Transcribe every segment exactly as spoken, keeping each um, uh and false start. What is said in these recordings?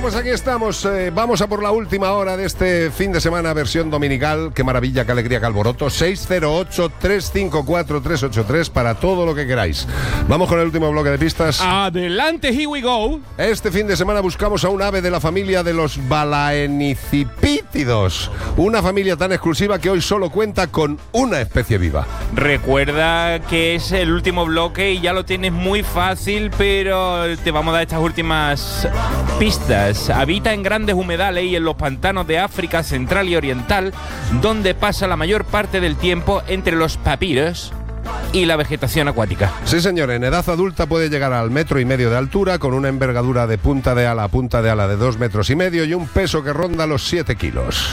pues aquí estamos. Eh, vamos a por la última hora de este fin de semana, versión dominical. Qué maravilla, qué alegría, qué alboroto. seis cero ocho, tres cinco cuatro, tres ocho tres para todo lo que queráis. Vamos con el último bloque de pistas. Adelante, here we go. Este fin de semana buscamos a un ave de la familia de los balaenicipítidos. Una familia tan exclusiva que hoy solo cuenta con una especie viva. Recuerda que es el último bloque y ya lo tienes muy fácil, pero te vamos a dar estas últimas pistas. Habita en grandes humedales y en los pantanos de África Central y Oriental, donde pasa la mayor parte del tiempo entre los papiros y la vegetación acuática. Sí, señor, en edad adulta puede llegar al metro y medio de altura, con una envergadura de punta de ala a punta de ala de dos metros y medio y un peso que ronda los siete kilos.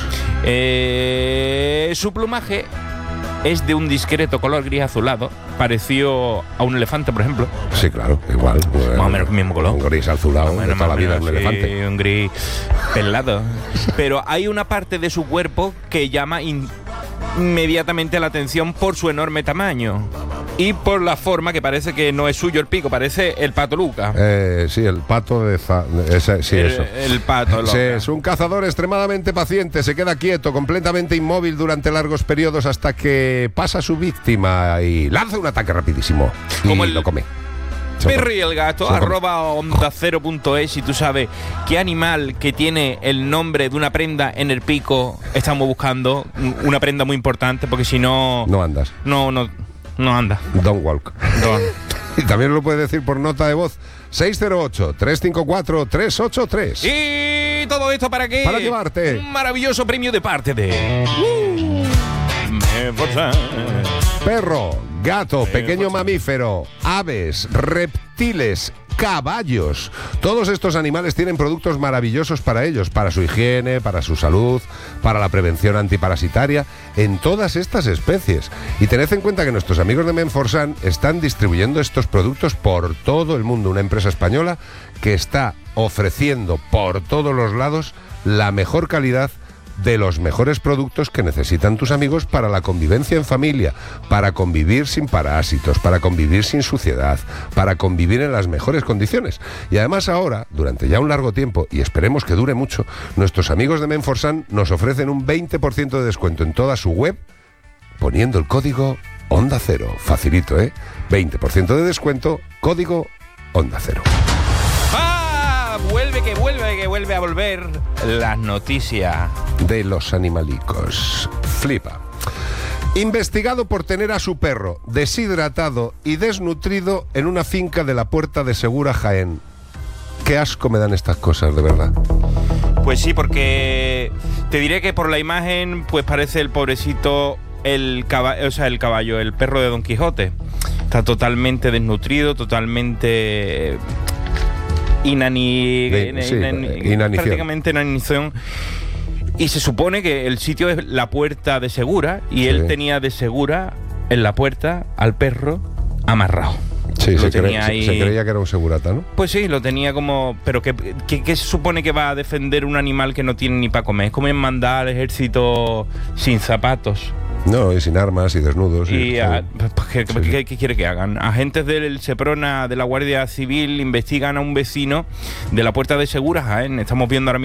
Eh, su plumaje es de un discreto color gris azulado, parecido a un elefante, por ejemplo. Sí, claro, igual. Más o menos el mismo color. Un gris azulado, de toda la vida un elefante. Sí, un gris pelado. Pero hay una parte de su cuerpo que llama in- inmediatamente la atención por su enorme tamaño y por la forma que parece que no es suyo el pico, parece el pato Luca. Eh, sí, el pato de... Fa- ese, sí, el, eso. El pato Luca. Sí, es un cazador extremadamente paciente, se queda quieto, completamente inmóvil durante largos periodos hasta que pasa a su víctima y lanza un ataque rapidísimo. Como y el- lo come. Perro y el gato, Se arroba onda cero punto es, si tú sabes qué animal que tiene el nombre de una prenda en el pico estamos buscando, una prenda muy importante, porque si no... No andas. No, no, no anda. Don't walk. No. Y también lo puedes decir por nota de voz. seis cero ocho, tres cinco cuatro, tres ocho tres. Y todo esto para qué? Para llevarte un maravilloso premio de parte de... Menforsan. Perro, gato, pequeño mamífero, aves, reptiles, caballos. Todos estos animales tienen productos maravillosos para ellos, para su higiene, para su salud, para la prevención antiparasitaria, en todas estas especies. Y tened en cuenta que nuestros amigos de Menforsan están distribuyendo estos productos por todo el mundo. Una empresa española que está ofreciendo por todos los lados la mejor calidad de los mejores productos que necesitan tus amigos para la convivencia en familia, para convivir sin parásitos, para convivir sin suciedad, para convivir en las mejores condiciones. Y además ahora, durante ya un largo tiempo, y esperemos que dure mucho, nuestros amigos de Menforsan nos ofrecen un veinte por ciento de descuento en toda su web poniendo el código Onda Cero. Facilito, ¿eh? veinte por ciento de descuento, código Onda Cero. Vuelve, que vuelve, que vuelve a volver las noticias de los animalicos. Flipa. Investigado por tener a su perro deshidratado y desnutrido en una finca de la Puerta de Segura, Jaén. Qué asco me dan estas cosas, de verdad. Pues sí, porque te diré que por la imagen pues parece el pobrecito el caballo, o sea, el caballo, el perro de Don Quijote. Está totalmente desnutrido, totalmente Inani, De, sí, inani, inanición. prácticamente inanición. Y se supone que el sitio es la Puerta de Segura y Sí. él tenía de Segura en la puerta al perro amarrado. Sí, Lo se, tenía cre- ahí- se creía que era un segurata, ¿no? Pues sí, lo tenía como... Pero ¿qué, qué, qué se supone que va a defender un animal que no tiene ni para comer? Es como en mandar al ejército sin zapatos. No, y sin armas y desnudos. Y, y, a- pues, ¿qué, Sí, qué- sí. qué- qué quiere que hagan? Agentes del Seprona de la Guardia Civil investigan a un vecino de la Puerta de Segura, Jaén. Estamos viendo ahora mismo